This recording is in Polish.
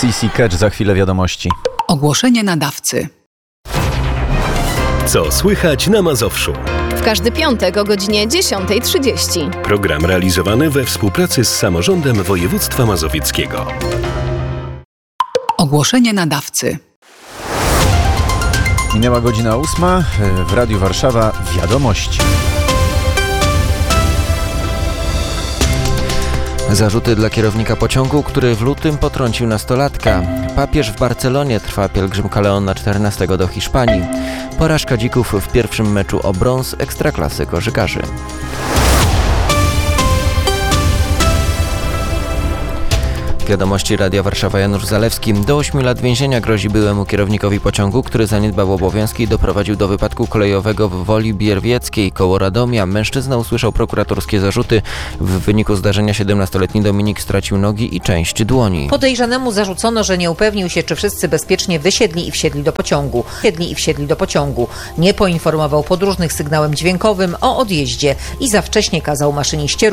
CC Catch, za chwilę wiadomości. Ogłoszenie nadawcy. Co słychać na Mazowszu? W każdy piątek o godzinie 10:30. Program realizowany we współpracy z Samorządem Województwa Mazowieckiego. Ogłoszenie nadawcy. Minęła godzina 8. W Radiu Warszawa wiadomości. Zarzuty dla kierownika pociągu, który w lutym potrącił nastolatka. Papież w Barcelonie, trwa pielgrzymka Leona XIV do Hiszpanii. Porażka dzików w pierwszym meczu o brąz Ekstraklasy koszykarzy. Wiadomości Radia Warszawa, Janusz Zalewski. Do 8 lat więzienia grozi byłemu kierownikowi pociągu, który zaniedbał obowiązki i doprowadził do wypadku kolejowego w Woli Bierwieckiej koło Radomia. Mężczyzna usłyszał prokuratorskie zarzuty. W wyniku zdarzenia 17-letni Dominik stracił nogi i część dłoni. Podejrzanemu zarzucono, że nie upewnił się, czy wszyscy bezpiecznie wysiedli i wsiedli do pociągu. Nie poinformował podróżnych sygnałem dźwiękowym o odjeździe i za wcześnie kazał maszyniście